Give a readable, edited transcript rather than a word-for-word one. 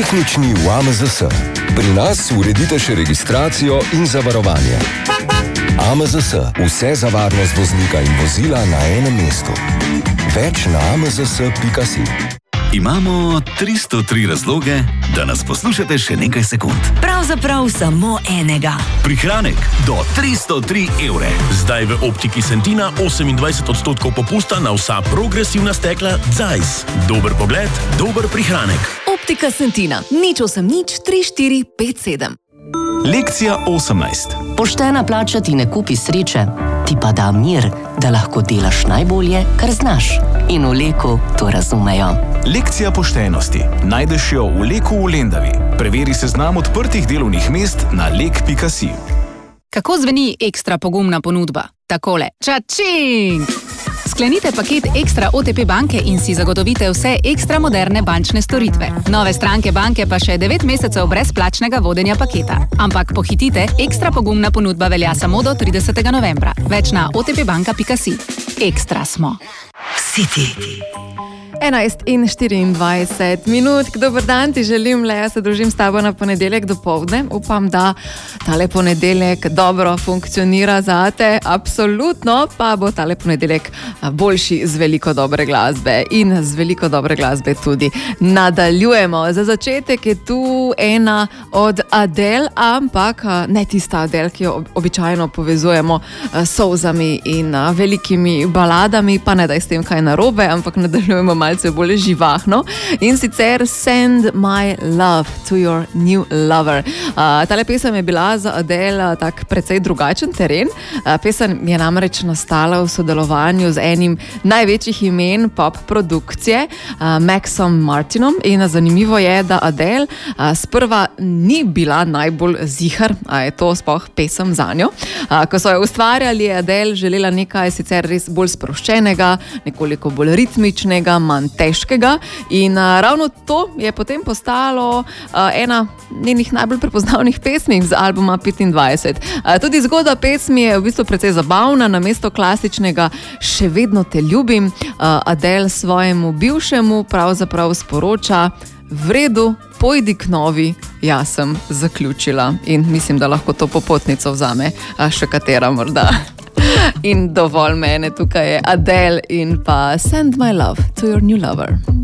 Tehnični v AMZS. Pri nas uredite še registracijo in zavarovanje. AMZS. Vse za varnost voznika in vozila na enem mestu. Več na amzs.si. Imamo 303 razloge, da nas poslušate še nekaj sekund. Pravzaprav samo enega. Prihranek do 303 evre. Zdaj v Optiki Sentina 28% popusta na vsa progresivna stekla Zeiss. Dober pogled, dober prihranek. Optika Sentina. 0803457. Lekcija 18. Poštena plača ti ne kupi sreče, ti pa da mir, da lahko delaš najbolje, kar znaš. In v Leku to razumejo. Lekcija poštenosti. Najdeš jo v Leku v Lendavi. Preveri seznam odprtih delovnih mest na lek.si. Kako zveni ekstra pogumna ponudba? Takole. Čačing! Sklenite paket Ekstra OTP banke in si zagotovite vse ekstra moderne bančne storitve. Nove stranke banke pa še 9 mesecev brezplačnega vodenja paketa. Ampak pohitite, ekstra pogumna ponudba velja samo do 30. novembra. Več na otpbanka.si. Ekstra smo. City. 11:24. Dober dan ti želim, Leja, se družim s tabo na ponedeljek dopoldne. Upam, da tale ponedeljek dobro funkcionira zate. Absolutno pa bo tale ponedeljek boljši z veliko dobre glasbe. In z veliko dobre glasbe tudi nadaljujemo. Za začetek je tu ena od Adele, ampak ne tista Adele, ki jo običajno povezujemo s solzami in velikimi baladami, pa ne da je s tem kaj narobe, ampak nadaljujemo malce bolj živahno. In sicer Send My Love to Your New Lover. Tale pesem je bila za Adele tak precej drugačen teren. Pesem je namreč nastala v sodelovanju z enim največjih imen pop produkcije, Maxom Martinom. In zanimivo je, da Adele sprva ni bila najbolj zihar, a je to sploh pesem zanjo. Ko so jo ustvarjali, je Adele želela nekaj sicer res bolj sproščenega, nekoliko bolj ritmičnega, manj težkega, in ravno to je potem postalo ena njenih najbolj prepoznavnih pesmi z albuma 25. Tudi zgodba pesmi je v bistvu precej zabavna. Namesto klasičnega Še vedno te ljubim, Adele svojemu bivšemu pravzaprav sporoča: v redu, pojdi k novi, jaz sem zaključila. In mislim, da lahko to popotnico vzame še katera morda. In dovolj mene, tukaj je Adele in pa Send My Love to Your New Lover.